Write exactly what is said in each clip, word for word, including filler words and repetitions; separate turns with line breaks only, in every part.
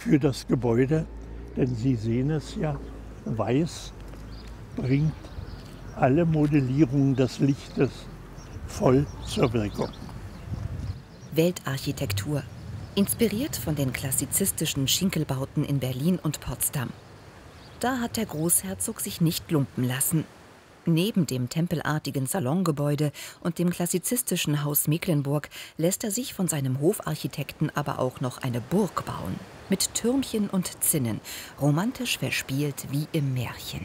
für das Gebäude, denn Sie sehen es ja, weiß bringt alle Modellierungen des Lichtes voll zur Wirkung.
Weltarchitektur, inspiriert von den klassizistischen Schinkelbauten in Berlin und Potsdam. Da hat der Großherzog sich nicht lumpen lassen. Neben dem tempelartigen Salongebäude und dem klassizistischen Haus Mecklenburg lässt er sich von seinem Hofarchitekten aber auch noch eine Burg bauen. Mit Türmchen und Zinnen, romantisch verspielt wie im Märchen.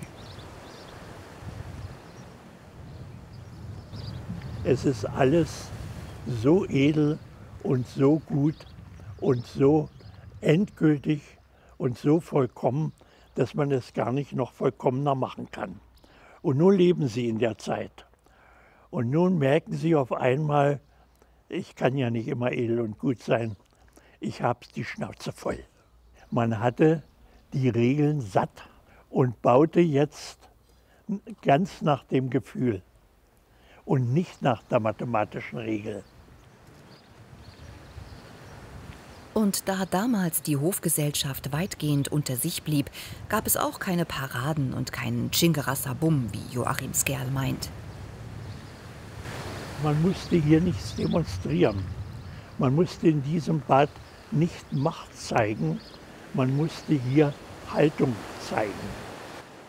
Es ist alles so edel und so gut und so endgültig und so vollkommen, dass man es gar nicht noch vollkommener machen kann. Und nun leben Sie in der Zeit. Und nun merken Sie auf einmal, ich kann ja nicht immer edel und gut sein, ich habe die Schnauze voll. Man hatte die Regeln satt und baute jetzt ganz nach dem Gefühl und nicht nach der mathematischen Regel.
Und da damals die Hofgesellschaft weitgehend unter sich blieb, gab es auch keine Paraden und keinen Tschingerassabum, wie Joachim Skerl meint.
Man musste hier nichts demonstrieren. Man musste in diesem Bad nicht Macht zeigen. Man musste hier Haltung zeigen.